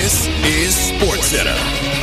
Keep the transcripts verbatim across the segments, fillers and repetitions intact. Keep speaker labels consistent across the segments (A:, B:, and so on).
A: This is SportsCenter.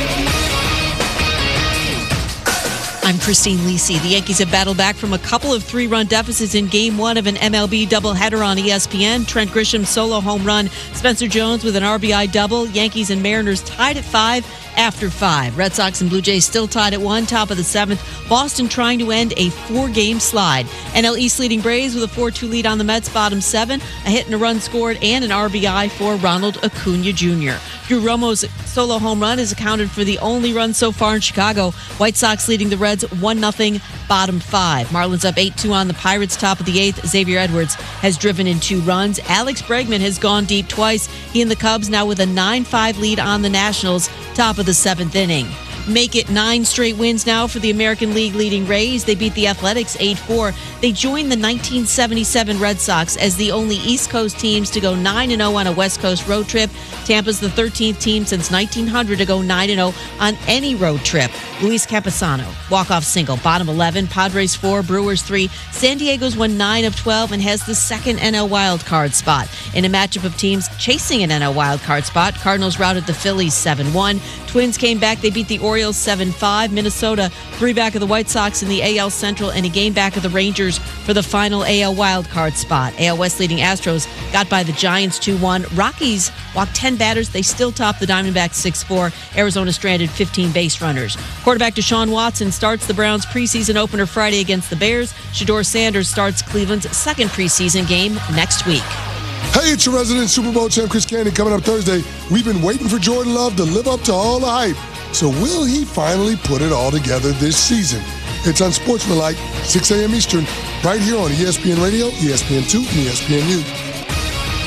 B: I'm Christine Lisi. The Yankees have battled back from a couple of three-run deficits in Game one of an M L B doubleheader on E S P N. Trent Grisham's solo home run, Spencer Jones with an R B I double. Yankees and Mariners tied at five after five. Red Sox and Blue Jays still tied at one, top of the seventh. Boston trying to end a four-game slide. N L East leading Braves with a four two lead on the Mets, bottom seven. A hit and a run scored and an R B I for Ronald Acuna Junior Drew Romo's solo home run is accounted for the only run so far in Chicago. White Sox leading the Reds one nothing, bottom five. Marlins up eight two on the Pirates, top of the eighth. Xavier Edwards has driven in two runs. Alex Bregman has gone deep twice. He and the Cubs now with a nine five lead on the Nationals, top of the seventh inning. Make it nine straight wins now for the American League leading Rays. They beat the Athletics eight four. They joined the nineteen seventy-seven Red Sox as the only East Coast teams to go nine and oh on a West Coast road trip. Tampa's the thirteenth team since nineteen hundred to go nine and oh on any road trip. Luis Campusano, walk-off single, bottom eleven. Padres four, Brewers three. San Diego's won nine of twelve and has the second N L wildcard spot. In a matchup of teams chasing an N L wildcard spot, Cardinals routed the Phillies seven one. Twins came back. They beat the Orioles seven five. Minnesota three back of the White Sox in the A L Central and a game back of the Rangers for the final A L wildcard spot. A L West leading Astros got by the Giants two one. Rockies walked ten batters. They still top the Diamondbacks six four. Arizona stranded fifteen base runners. Quarterback Deshaun Watson starts the Browns preseason opener Friday against the Bears. Shedeur Sanders starts Cleveland's second preseason game next week.
C: Hey, it's your resident Super Bowl champ, Chris Candy, coming up Thursday. We've been waiting for Jordan Love to live up to all the hype. So will he finally put it all together this season? It's Unsportsmanlike, six a.m. Eastern, right here on E S P N Radio, E S P N two, and E S P N U.